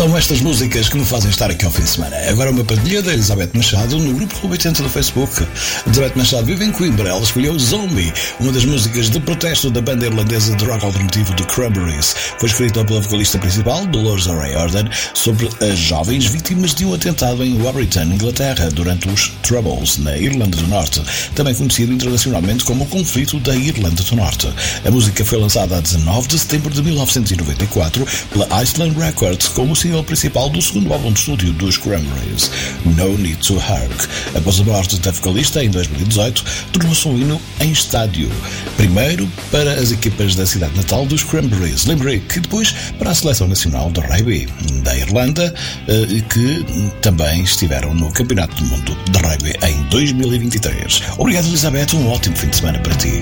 São estas músicas que me fazem estar aqui ao fim de semana. Agora uma partilha da Elizabeth Machado no grupo Clube 80 do Facebook. Elizabeth Machado vive em Coimbra. Ela escolheu Zombie, uma das músicas de protesto da banda irlandesa de rock alternativo The Cranberries. Foi escrita pela vocalista principal, Dolores O'Riordan, sobre as jovens vítimas de um atentado em Warrington, Inglaterra, durante os Troubles, na Irlanda do Norte, também conhecido internacionalmente como o Conflito da Irlanda do Norte. A música foi lançada a 19 de setembro de 1994 pela Iceland Records como single principal do segundo álbum de estúdio dos Cranberries, No Need to Hurk. Após a morte da vocalista, em 2018, tornou-se um hino em estádio. Primeiro para as equipas da cidade natal dos Cranberries. Lembrei que depois para a Seleção Nacional de Rugby da Irlanda, que também estiveram no Campeonato do Mundo de Rugby em 2023. Obrigado, Elizabeth. Um ótimo fim de semana para ti.